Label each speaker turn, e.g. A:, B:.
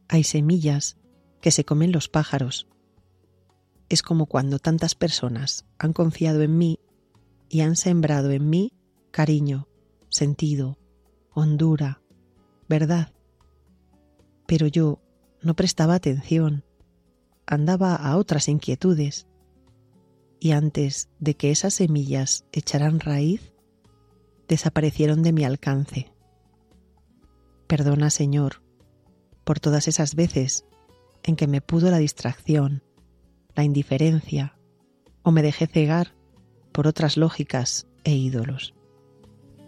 A: Hay semillas que se comen los pájaros. Es como cuando tantas personas han confiado en mí y han sembrado en mí cariño, sentido, hondura, verdad. Pero yo no prestaba atención, andaba a otras inquietudes, y antes de que esas semillas echaran raíz, desaparecieron de mi alcance. Perdona, Señor, por todas esas veces en que me pudo la distracción, la indiferencia, o me dejé cegar por otras lógicas e ídolos.